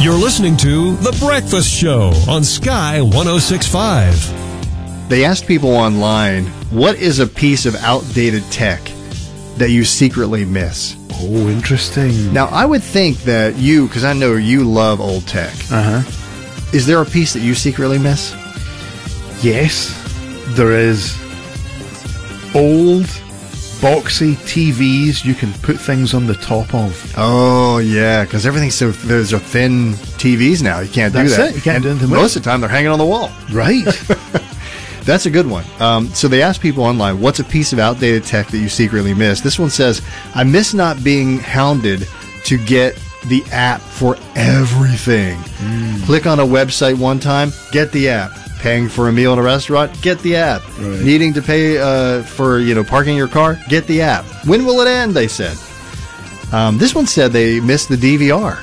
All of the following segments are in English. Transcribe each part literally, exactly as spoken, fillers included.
You're listening to The Breakfast Show on Sky one oh six point five. They asked people online, what is a piece of outdated tech that you secretly miss? Oh, interesting. Now, I would think that you, because I know you love old tech. Uh-huh. Is there a piece that you secretly miss? Yes, there is. Old, boxy T Vs you can put things on the top of. Oh, yeah, because everything's so... Those are thin T Vs now. You can't That's do that. it. You can't and do anything with most it. of the time, they're hanging on the wall. Right. That's a good one. Um, so they asked people online, what's a piece of outdated tech that you secretly miss? This one says, I miss not being hounded to get the app for everything. Mm. Click on a website one time, get the app. Paying for a meal in a restaurant, get the app. Right. Needing to pay uh, for you know parking your car, get the app. When will it end? They said. Um, this one said they missed the D V R.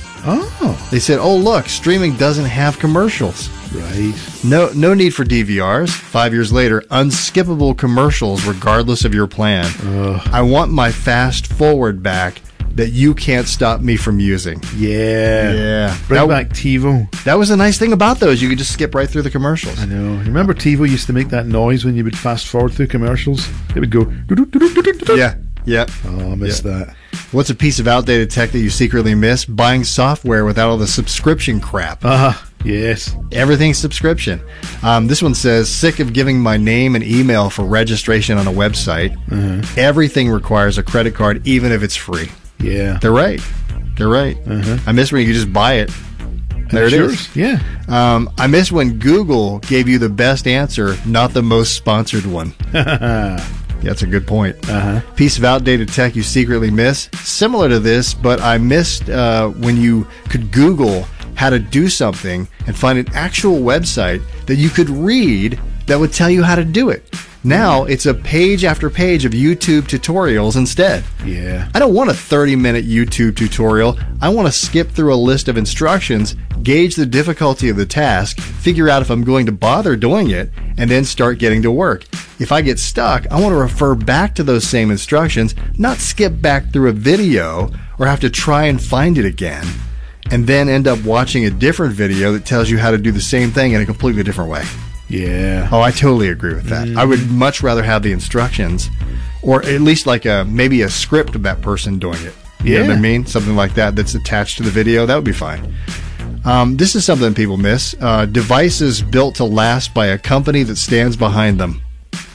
Oh. They said, oh, look, streaming doesn't have commercials. Right. No no need for D V Rs. Five years later, unskippable commercials regardless of your plan. Ugh. I want my fast forward back that you can't stop me from using. Yeah. Yeah. Bring that, back TiVo. That was the nice thing about those. You could just skip right through the commercials. I know. Remember TiVo used to make that noise when you would fast forward through commercials? It would go... doo-doo-doo-doo-doo-doo. Yeah. Yeah. Oh, I missed Yeah. that. What's a piece of outdated tech that you secretly miss? Buying software without all the subscription crap. Ah, yes. Everything's subscription. Um, this one says, sick of giving my name and email for registration on a website. Uh-huh. Everything requires a credit card, even if it's free. Yeah. They're right. They're right. Uh-huh. I miss when you could just buy it. There it yours. is. Yeah. Um, I miss when Google gave you the best answer, not the most sponsored one. That's a good point. Uh-huh. Piece of outdated tech you secretly miss. Similar to this, but I missed uh, when you could Google how to do something and find an actual website that you could read that would tell you how to do it. Now it's a page after page of YouTube tutorials instead. Yeah. I don't want a thirty minute YouTube tutorial. I want to skip through a list of instructions, gauge the difficulty of the task, figure out if I'm going to bother doing it, and then start getting to work. If I get stuck, I want to refer back to those same instructions, not skip back through a video or have to try and find it again, and then end up watching a different video that tells you how to do the same thing in a completely different way. Yeah. Oh, I totally agree with that. Mm. I would much rather have the instructions, or at least like a maybe a script of that person doing it. You yeah. know what I mean? Something like that that's attached to the video. That would be fine. Um, this is something people miss. Uh, devices built to last by a company that stands behind them.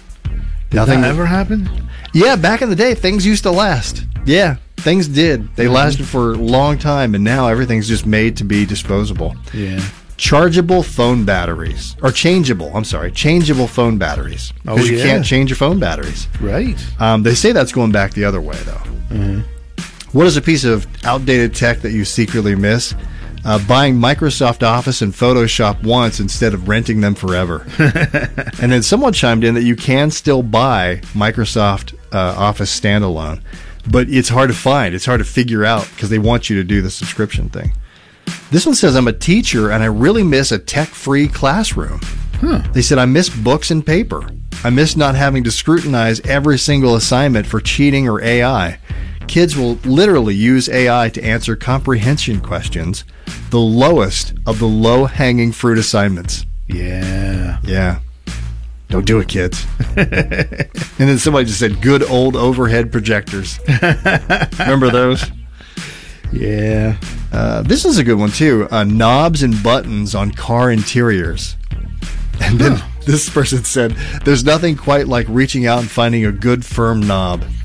Did Nothing that ever happen? Yeah, back in the day, things used to last. Yeah, things did. They mm-hmm. lasted for a long time, and now everything's just made to be disposable. Yeah. Chargeable phone batteries, or changeable, I'm sorry, changeable phone batteries. Because oh, you yeah. can't change your phone batteries. Right. Um, they say that's going back the other way, though. Mm-hmm. What is a piece of outdated tech that you secretly miss? Uh, buying Microsoft Office and Photoshop once instead of renting them forever. And then someone chimed in that you can still buy Microsoft uh, Office standalone, but it's hard to find. It's hard to figure out because they want you to do the subscription thing. This one says, I'm a teacher and I really miss a tech-free classroom. Huh. They said, I miss books and paper. I miss not having to scrutinize every single assignment for cheating or A I. Kids will literally use A I to answer comprehension questions, the lowest of the low-hanging fruit assignments. Yeah. Yeah. Don't do it, kids. And then somebody just said, good old overhead projectors. Remember those? Yeah. Uh, this is a good one, too. Uh, knobs and buttons on car interiors. And then huh. this person said, there's nothing quite like reaching out and finding a good firm knob.